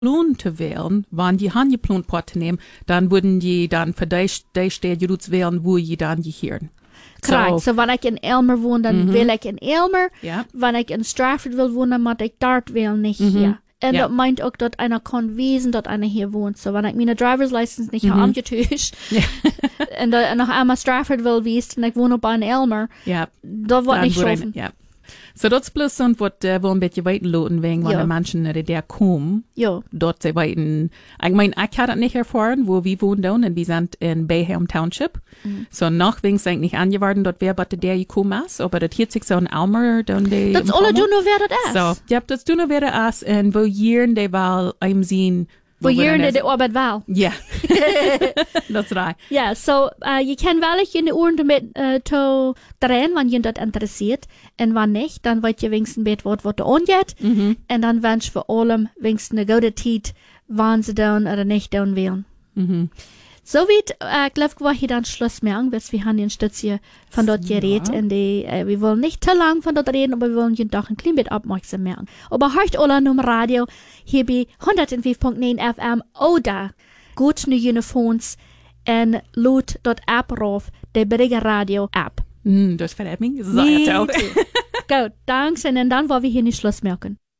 Lohn zu wählen, wenn die han geplant Port nehmen, dann würden die dann für die Städte wählen, wo die dann gehören. Correct. So wenn ich in Elmer wohne, dann will ich in Elmer. Ja. Wenn ich in Stratford will wohnen, dann muss ich dort wählen, nicht hier. Und das meint auch, dass einer kann wissen, dass einer hier wohnt. So wenn ich meine Driver's License nicht habe, angetäuscht, und noch einmal Stratford will wissen, und ich wohne bei in Elmer, da wird nicht schaffen. Ja. So das ist bloß so, was wir ein bisschen weiter loten wegen, wenn die Menschen der kommen. Ja. Dort sie weiten. Ich meine, ich habe das nicht erfahren, wo wir wohnen dann, und wir sind in Bayham Township. So noch wegen sind nicht angewartet, dort wäre bitte der gekommen ist, aber das hier sich so ein Almer, dann die. Das alle du nur wer das ist. So, ja, das du nur wer das ist, und wo jeden die Wahl einem sehen. Wo jeden die Arbeit will. Ja. Das ist right. Ja, so, je kann wellig in die Ohren damit zu drehen, wenn ihr das interessiert. Und wenn nicht, dann wollt ihr wenigstens mit was da angeht. Und dann wünsche ich vor allem wenigstens eine gute Zeit, wann sie dann oder nicht dann wählen. Soweit, glaube ich, war hier dann Schluss machen, bis wir haben ein Stützchen von dort geredet. Und wir wollen nicht zu lang von dort reden, aber wir wollen jeden Tag ein klein bisschen aufmerksam machen. Aber hört alle nur Radio, hier bei 105.9 FM oder gut zu den Phones und laut dort App rauf, der Brigger Radio App. Das verletzt mich sehr toll. Gut, danke. Und dann wollen wir hier nicht Schluss machen.